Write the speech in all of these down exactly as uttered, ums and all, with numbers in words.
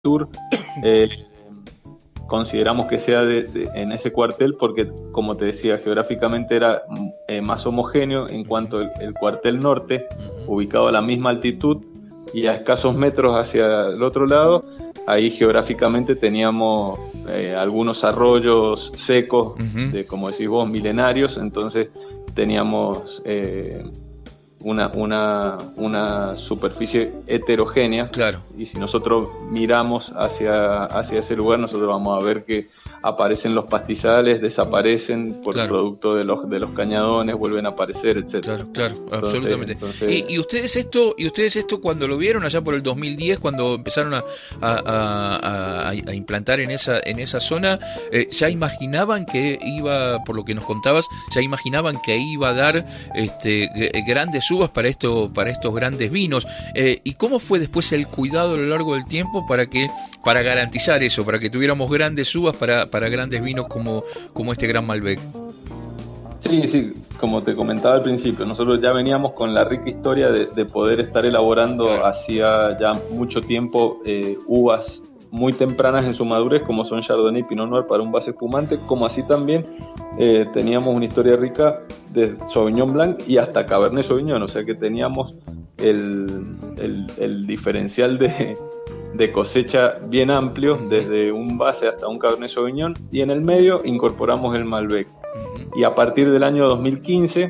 Sur, eh, consideramos que sea de, de, en ese cuartel porque, como te decía, geográficamente era eh, más homogéneo en cuanto el, el cuartel norte, ubicado a la misma altitud y a escasos metros hacia el otro lado, ahí geográficamente teníamos eh, algunos arroyos secos, uh-huh. de, como decís vos, milenarios, entonces teníamos eh, una, una, una superficie heterogénea. Claro. Y si nosotros miramos hacia, hacia ese lugar, nosotros vamos a ver que aparecen los pastizales, desaparecen por claro. producto de los de los cañadones, vuelven a aparecer, etcétera. Claro, claro, entonces, absolutamente. Entonces... Y, y ustedes esto, y ustedes esto cuando lo vieron allá por el dos mil diez, cuando empezaron a, a, a, a implantar en esa en esa zona, eh, ya imaginaban que iba, por lo que nos contabas, ya imaginaban que iba a dar este grandes uvas para esto, para estos grandes vinos. Eh, ¿Y cómo fue después el cuidado a lo largo del tiempo para que, para garantizar eso, para que tuviéramos grandes uvas para para grandes vinos como, como este Gran Malbec? Sí, sí, como te comentaba al principio, nosotros ya veníamos con la rica historia de, de poder estar elaborando claro. hacía ya mucho tiempo eh, uvas muy tempranas en su madurez, como son Chardonnay y Pinot Noir para un base espumante, como así también eh, teníamos una historia rica de Sauvignon Blanc y hasta Cabernet Sauvignon, o sea que teníamos el, el, el diferencial de... de cosecha bien amplio, desde un base hasta un Cabernet Sauvignon, y en el medio incorporamos el Malbec. Uh-huh. Y a partir del año dos mil quince,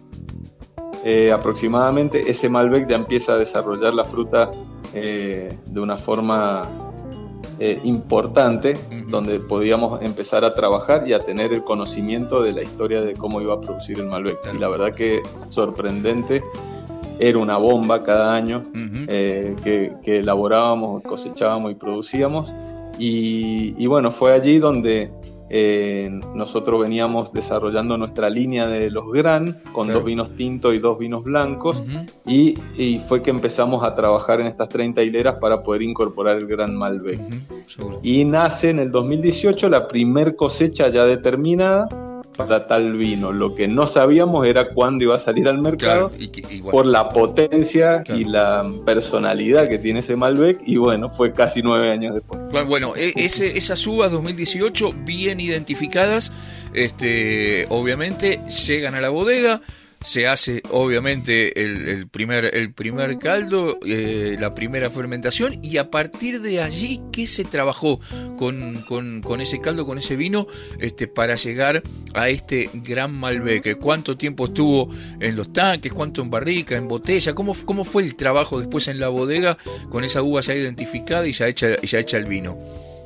eh, aproximadamente, ese Malbec ya empieza a desarrollar la fruta eh, de una forma eh, importante, uh-huh. donde podíamos empezar a trabajar y a tener el conocimiento de la historia de cómo iba a producir el Malbec. Uh-huh. Y la verdad que sorprendente. Era una bomba cada año uh-huh. eh, que, que elaborábamos, cosechábamos y producíamos. Y, y bueno, fue allí donde eh, nosotros veníamos desarrollando nuestra línea de los Gran, con claro. dos vinos tintos y dos vinos blancos. Uh-huh. y, y fue que empezamos a trabajar en estas treinta hileras para poder incorporar el Gran Malbec. Uh-huh. Y nace en el dos mil dieciocho la primer cosecha ya determinada para tal vino. Lo que no sabíamos era cuándo iba a salir al mercado, claro, y que, y bueno, por la potencia claro. y la personalidad que tiene ese Malbec, y bueno, fue casi nueve años después. Bueno, ese, esas uvas dos mil dieciocho bien identificadas, este, obviamente llegan a la bodega, se hace obviamente el, el primer el primer caldo, eh, la primera fermentación, y a partir de allí, ¿qué se trabajó con, con, con ese caldo, con ese vino, este, para llegar a este Gran Malbec? ¿Cuánto tiempo estuvo en los tanques? ¿Cuánto en barrica, en botella? ¿Cómo, cómo fue el trabajo después en la bodega con esa uva ya identificada y ya hecha, ya hecha el vino?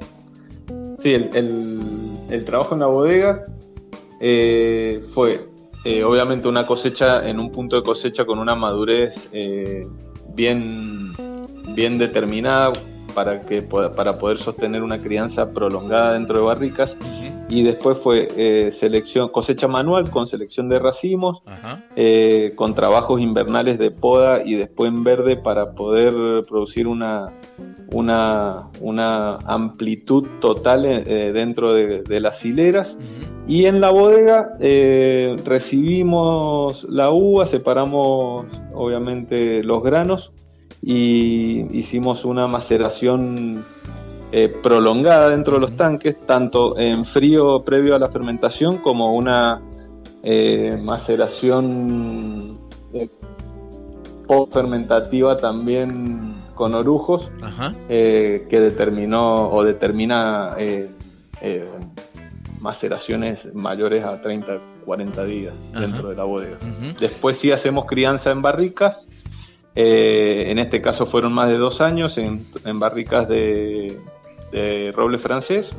Sí, el, el, el trabajo en la bodega eh, fue... Eh, obviamente una cosecha en un punto de cosecha con una madurez eh, bien, bien determinada para, que, para poder sostener una crianza prolongada dentro de barricas. Uh-huh. Y después fue eh, selección, cosecha manual con selección de racimos, uh-huh. eh, con trabajos invernales de poda y después en verde para poder producir una, una, una amplitud total eh, dentro de, de las hileras. Uh-huh. Y en la bodega eh, recibimos la uva, separamos obviamente los granos y hicimos una maceración eh, prolongada dentro de los tanques, tanto en frío previo a la fermentación como una eh, maceración eh, post-fermentativa también con orujos, eh, que determinó o determina eh, eh, maceraciones mayores a treinta, cuarenta días. Ajá. Dentro de la bodega. Uh-huh. Después sí hacemos crianza en barricas, eh, en este caso fueron más de dos años en, en barricas de, de roble francés,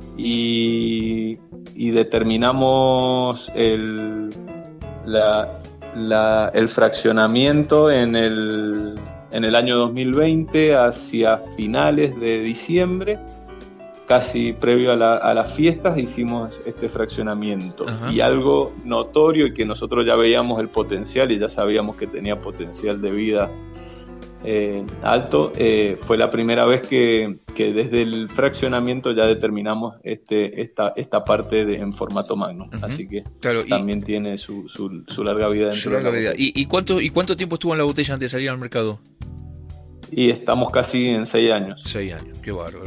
y, y determinamos el, la, la, el fraccionamiento en el, en el año dos mil veinte, hacia finales de diciembre, casi previo a, la, a las fiestas, hicimos este fraccionamiento. Ajá. Y algo notorio y que nosotros ya veíamos el potencial y ya sabíamos que tenía potencial de vida eh, alto, eh, fue la primera vez que, que desde el fraccionamiento ya determinamos este, esta, esta parte de, en formato magno. Uh-huh. Así que claro, también tiene su, su, su larga vida. Su larga vida. ¿Y, y, cuánto, ¿Y cuánto tiempo estuvo en la botella antes de salir al mercado? y estamos casi en seis años. Seis años, qué bárbaro.